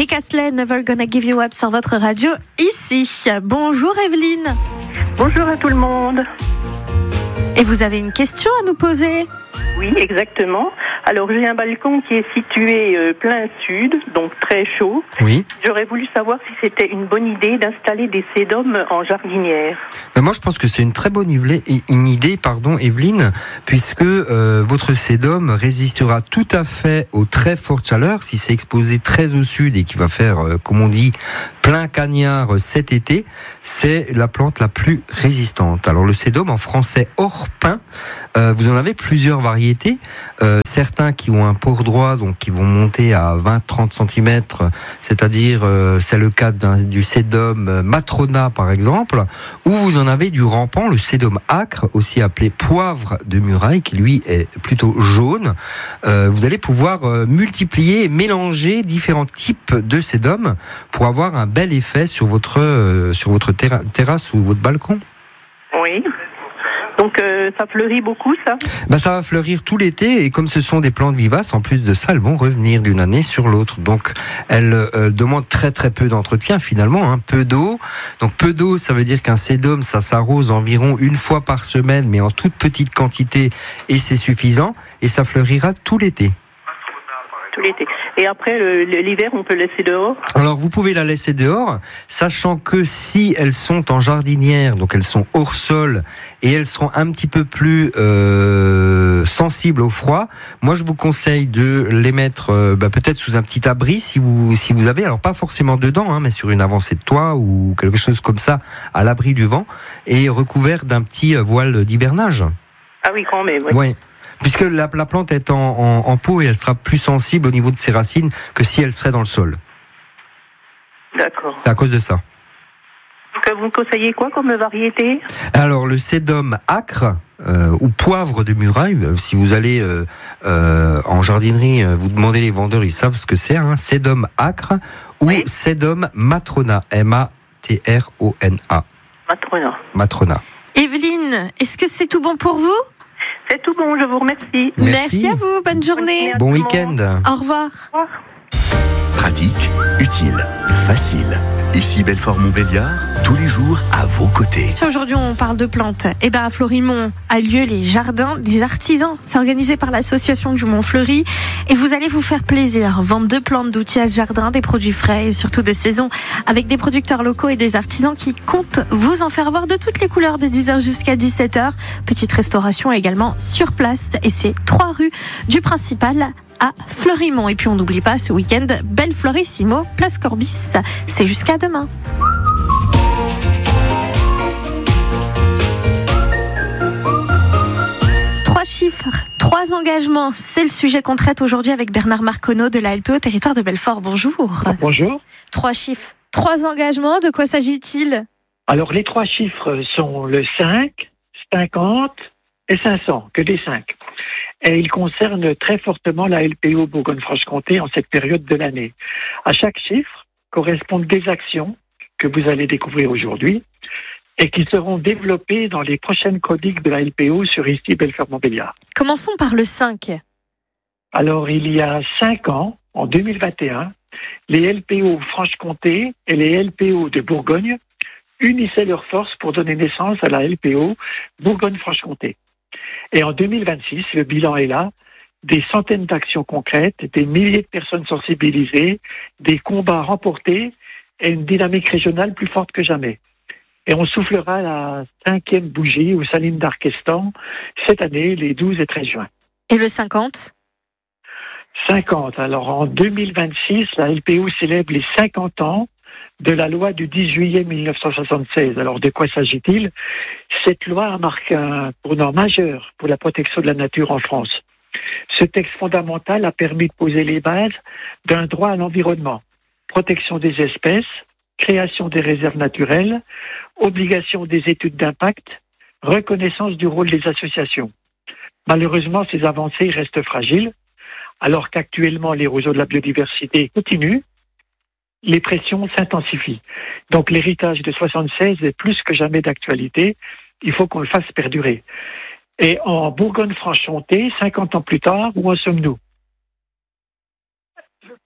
Rick Astley, Never Gonna Give You Up sur votre radio ici. Bonjour Evelyne. Bonjour à tout le monde. Et vous avez une question à nous poser ? Oui, exactement. Alors, j'ai un balcon qui est situé plein sud, donc très chaud. Oui. J'aurais voulu savoir si c'était une bonne idée d'installer des sédums en jardinière. Moi, je pense que c'est une très bonne idée, Evelyne, puisque votre sédum résistera tout à fait aux très fortes chaleurs. Si c'est exposé très au sud et qu'il va faire, comme on dit, plein cagnard cet été, c'est la plante la plus résistante. Alors, le sédum, en français hors pin, vous en avez plusieurs variétés. Certains qui ont un port droit, donc qui vont monter à 20-30 cm, c'est-à-dire c'est le cas du sédum Matrona par exemple, ou vous en avez du rampant, le sédum âcre, aussi appelé poivre de muraille, qui lui est plutôt jaune. Vous allez pouvoir multiplier et mélanger différents types de sédum pour avoir un bel effet sur votre terrasse ou votre balcon. Oui. Donc ça fleurit beaucoup, ça ? Ça va fleurir tout l'été, et comme ce sont des plantes vivaces, en plus de ça, elles vont revenir d'une année sur l'autre. Donc elles demandent très très peu d'entretien finalement, peu d'eau. Donc peu d'eau, ça veut dire qu'un sédum, ça s'arrose environ une fois par semaine, mais en toute petite quantité, et c'est suffisant, et ça fleurira tout l'été. Tout l'été. Et après, l'hiver, on peut laisser dehors ? Alors, vous pouvez la laisser dehors, sachant que si elles sont en jardinière, donc elles sont hors sol, et elles seront un petit peu plus sensibles au froid, moi, je vous conseille de les mettre peut-être sous un petit abri, si vous avez, alors pas forcément dedans, mais sur une avancée de toit ou quelque chose comme ça, à l'abri du vent, et recouvert d'un petit voile d'hivernage. Ah oui, quand même, oui. Ouais. Puisque la plante est en pot, et elle sera plus sensible au niveau de ses racines que si elle serait dans le sol. D'accord. C'est à cause de ça. Donc vous me conseillez quoi comme variété ? Alors le sédum âcre ou poivre de muraille, si vous allez en jardinerie, vous demandez les vendeurs, ils savent ce que c'est, sédum âcre ou oui. Sédum Matrona, M-A-T-R-O-N-A. Matrona. Evelyne, est-ce que c'est tout bon pour vous ? C'est tout bon, je vous remercie. Merci à vous, bonne journée. Bon week-end. Au revoir. Pratique, utile, facile. Ici Belfort-Montbéliard, tous les jours à vos côtés. Aujourd'hui, on parle de plantes. À Florimont a lieu les jardins des artisans. C'est organisé par l'association du Mont-Fleury. Et vous allez vous faire plaisir. Vente de plantes, d'outillage jardin, des produits frais et surtout de saison. Avec des producteurs locaux et des artisans qui comptent vous en faire voir de toutes les couleurs de 10h jusqu'à 17h. Petite restauration également sur place. Et c'est 3 rue du Principal à Florimont. Et puis on n'oublie pas ce week-end, Belle Florissimo, Place Corbis. C'est jusqu'à demain. Trois chiffres, 3 engagements. C'est le sujet qu'on traite aujourd'hui avec Bernard Marconneau de la LPO Territoire de Belfort. Bonjour. Bonjour. 3 chiffres, 3 engagements. De quoi s'agit-il ? Alors les 3 chiffres sont le 5, 50 et 500, que des 5. Et ils concernent très fortement la LPO Bourgogne-Franche-Comté en cette période de l'année. À chaque chiffre correspondent des actions que vous allez découvrir aujourd'hui et qui seront développées dans les prochaines chroniques de la LPO sur ici Belfort-Montbéliard. Commençons par le 5. Alors il y a 5 ans, en 2021, les LPO Franche-Comté et les LPO de Bourgogne unissaient leurs forces pour donner naissance à la LPO Bourgogne-Franche-Comté. Et en 2026, le bilan est là, des centaines d'actions concrètes, des milliers de personnes sensibilisées, des combats remportés et une dynamique régionale plus forte que jamais. Et on soufflera la 5e bougie aux Salines d'Arquestan cette année, les 12 et 13 juin. Et le 50 ? 50. Alors en 2026, la LPO célèbre les 50 ans de la loi du 10 juillet 1976. Alors, de quoi s'agit-il ? Cette loi a marqué un tournant majeur pour la protection de la nature en France. Ce texte fondamental a permis de poser les bases d'un droit à l'environnement, protection des espèces, création des réserves naturelles, obligation des études d'impact, reconnaissance du rôle des associations. Malheureusement, ces avancées restent fragiles, alors qu'actuellement l'érosion de la biodiversité continue. Les pressions s'intensifient. Donc l'héritage de 76 est plus que jamais d'actualité. Il faut qu'on le fasse perdurer. Et en Bourgogne-Franche-Comté, 50 ans plus tard, où en sommes-nous ?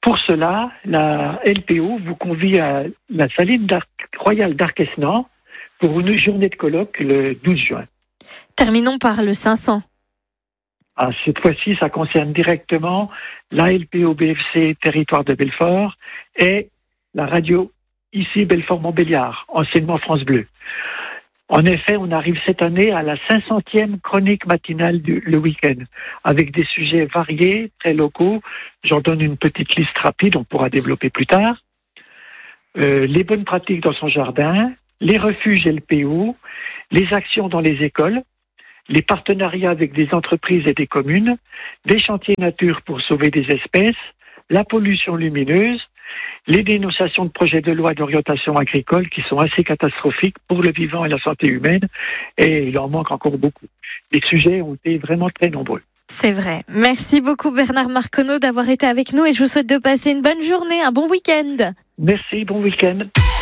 Pour cela, la LPO vous convie à la saline royale d'Arquesnan pour une journée de colloque le 12 juin. Terminons par le 500. Cette fois-ci, ça concerne directement la LPO BFC Territoire de Belfort et la radio ici Belfort-Montbéliard, anciennement France Bleu. En effet, on arrive cette année à la 500e chronique matinale le week-end, avec des sujets variés, très locaux. J'en donne une petite liste rapide, on pourra développer plus tard. Les bonnes pratiques dans son jardin, les refuges LPO, les actions dans les écoles, les partenariats avec des entreprises et des communes, des chantiers nature pour sauver des espèces, la pollution lumineuse, les dénonciations de projets de loi d'orientation agricole qui sont assez catastrophiques pour le vivant et la santé humaine, et il en manque encore beaucoup. Les sujets ont été vraiment très nombreux. C'est vrai. Merci beaucoup Bernard Marconneau d'avoir été avec nous et je vous souhaite de passer une bonne journée, un bon week-end. Merci, bon week-end.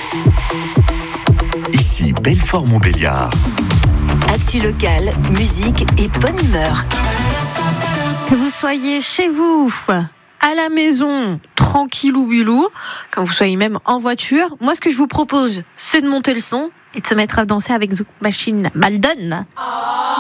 Ici Belfort-Montbéliard. Actu locale, musique et bonne humeur. Que vous soyez chez vous, à la maison, tranquillou bilou, quand vous soyez même en voiture, moi ce que je vous propose, c'est de monter le son et de se mettre à danser avec Zouk Machine Maldon.